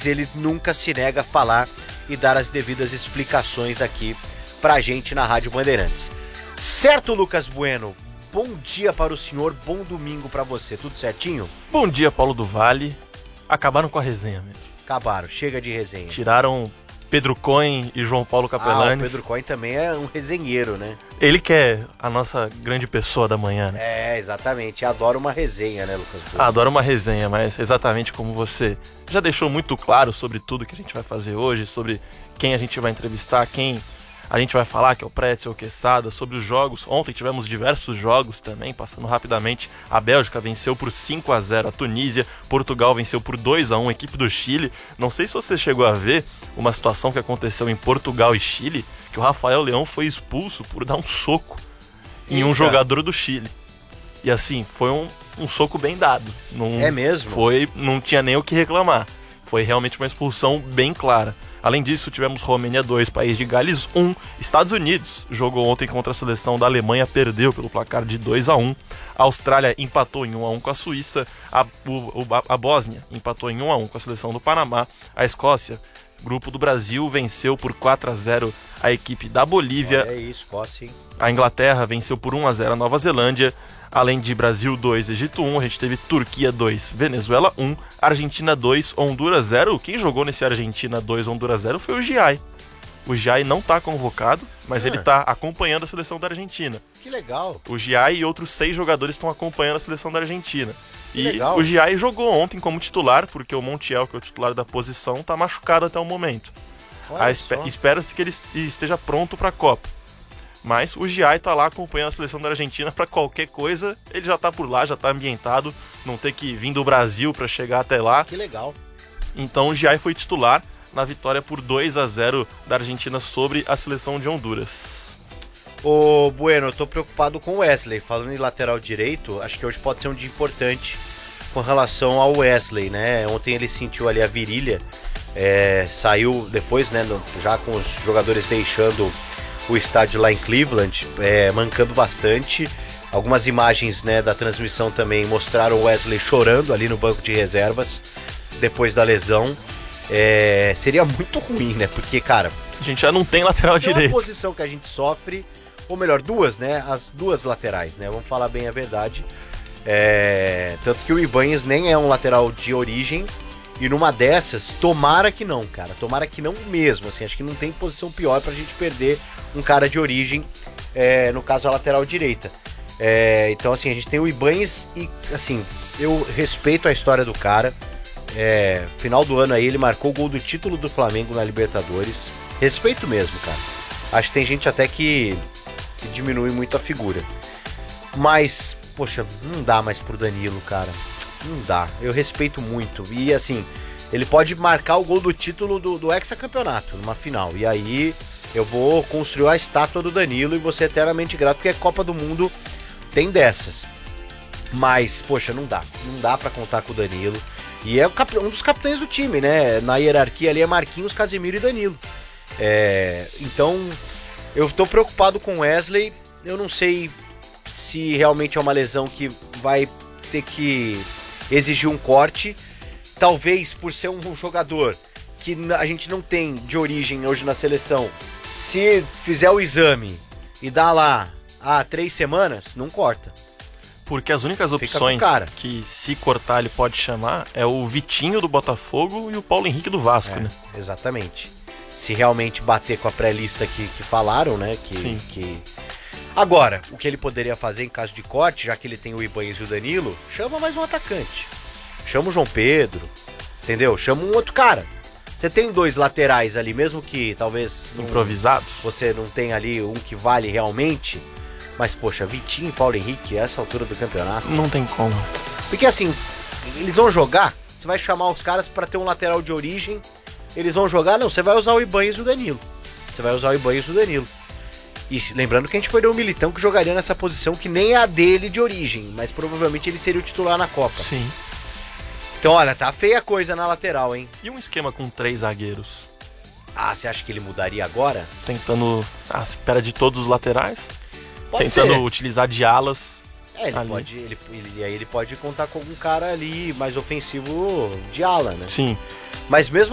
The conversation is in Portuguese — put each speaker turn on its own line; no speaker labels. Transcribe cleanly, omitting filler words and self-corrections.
mas ele nunca se nega a falar e dar as devidas explicações aqui pra gente na Rádio Bandeirantes. Certo, Lucas Bueno? Bom dia para o senhor, bom domingo para você, tudo certinho?
Bom dia, Paulo do Vale. Acabaram com a resenha mesmo.
Acabaram, chega de resenha.
Tiraram Pedro Cohen e João Paulo Capelanes.
O Pedro Cohen também é um resenheiro, né?
Ele que é a nossa grande pessoa da manhã, né?
É, exatamente. Adora uma resenha, né, Lucas Bueno?
Adoro uma resenha, mas exatamente como você já deixou muito claro sobre tudo que a gente vai fazer hoje, sobre quem a gente vai entrevistar, quem a gente vai falar, que é o Pretzel, o Quesada, sobre os jogos. Ontem tivemos diversos jogos também, passando rapidamente. A Bélgica venceu por 5-0 a Tunísia, Portugal venceu por 2-1 a equipe do Chile. Não sei se você chegou a ver uma situação que aconteceu em Portugal e Chile, que o Rafael Leão foi expulso por dar um soco em um jogador do Chile. E assim, foi um soco bem dado. Não,
é mesmo?
Não tinha nem o que reclamar. Foi realmente uma expulsão bem clara. Além disso, tivemos Romênia 2, País de Gales 1. Estados Unidos jogou ontem contra a seleção da Alemanha, perdeu pelo placar de 2-1. A Austrália empatou em 1-1 com a Suíça. A Bósnia empatou em 1-1 com a seleção do Panamá. A Escócia, grupo do Brasil, venceu por 4-0 a equipe da Bolívia.
É isso, Escócia, hein?
A Inglaterra venceu por 1-0 a Nova Zelândia. Além de Brasil 2, Egito 1, a gente teve Turquia 2, Venezuela 1, Argentina 2, Honduras 0. Quem jogou nesse Argentina 2, Honduras 0 foi o Giai. O Giai não está convocado, mas ele está acompanhando a seleção da Argentina.
Que legal.
O Giai e outros 6 jogadores estão acompanhando a seleção da Argentina.
Que
e
legal.
O Giai jogou ontem como titular, porque o Montiel, que é o titular da posição, está machucado até o momento. Espera-se que ele esteja pronto para a Copa. Mas o Giai tá lá acompanhando a seleção da Argentina para qualquer coisa, ele já tá por lá, já tá ambientado, não ter que vir do Brasil para chegar até lá.
Que legal.
Então o Giai foi titular na vitória por 2-0 da Argentina sobre a seleção de Honduras.
Ô, Bueno, eu tô preocupado com o Wesley. Falando em lateral direito, acho que hoje pode ser um dia importante com relação ao Wesley, né? Ontem ele sentiu ali a virilha, saiu depois, né, já com os jogadores deixando o estádio lá em Cleveland, mancando bastante. Algumas imagens, né, da transmissão também mostraram o Wesley chorando ali no banco de reservas depois da lesão. Seria muito ruim, né? Porque, cara,
a gente já não tem lateral direito.
É uma posição que a gente sofre, ou melhor, duas, né? As duas laterais, né? Vamos falar bem a verdade. Tanto que o Ibanez nem é um lateral de origem. E numa dessas, tomara que não, cara. Tomara que não mesmo, assim. Acho que não tem posição pior pra gente perder um cara de origem, no caso a lateral direita. Então, assim, a gente tem o Ibanez e, assim, eu respeito a história do cara. Final do ano aí, ele marcou o gol do título do Flamengo na Libertadores. Respeito mesmo, cara. Acho que tem gente até que diminui muito a figura. Mas, poxa, não dá mais pro Danilo, cara. Não dá, eu respeito muito. E assim, ele pode marcar o gol do título do hexacampeonato numa final. E aí eu vou construir a estátua do Danilo e vou ser eternamente grato, porque a Copa do Mundo tem dessas. Mas, poxa, não dá pra contar com o Danilo. E é um dos capitães do time, né? Na hierarquia ali é Marquinhos, Casemiro e Danilo. Então, eu tô preocupado com o Wesley. Eu não sei se realmente é uma lesão que vai ter que exigir um corte. Talvez por ser um jogador que a gente não tem de origem hoje na seleção, se fizer o exame e dá lá 3 semanas, não corta.
Porque as únicas opções que, se cortar, ele pode chamar é o Vitinho do Botafogo e o Paulo Henrique do Vasco, né?
Exatamente. Se realmente bater com a pré-lista que falaram, né? Agora, o que ele poderia fazer em caso de corte, já que ele tem o Ibanez e o Danilo, chama mais um atacante. Chama o João Pedro, entendeu? Chama um outro cara. Você tem 2 laterais ali, mesmo que talvez
improvisados,
você não tenha ali um que vale realmente. Mas, poxa, Vitinho e Paulo Henrique, essa altura do campeonato,
não tem como. Porque
assim, eles vão jogar, você vai chamar os caras pra ter um lateral de origem, eles vão jogar, não, você vai usar o Ibanez e o Danilo. E lembrando que a gente perdeu um Militão que jogaria nessa posição que nem é a dele de origem, mas provavelmente ele seria o titular na Copa.
Sim.
Então, olha, tá feia a coisa na lateral, hein?
E um esquema com 3 zagueiros?
Você acha que ele mudaria agora?
Tentando a espera de todos os laterais?
Pode
tentando
ser.
utilizar de alas.
Ele pode contar com um cara ali mais ofensivo de ala, né?
Sim.
Mas mesmo